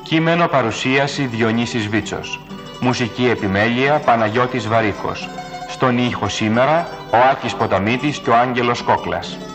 Κείμενο παρουσίαση Διονύσης Βίτσος. Μουσική επιμέλεια Παναγιώτης Βαρύκος. Στον ήχο σήμερα ο Άκης Ποταμίτης και ο Άγγελος Κόκλας.